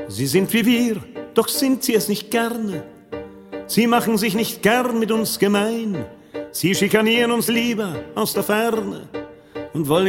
Sie sind wie wir, doch sind sie es nicht gerne. Sie machen sich nicht gern mit uns gemein. Sie schikanieren uns lieber aus der Ferne und wollen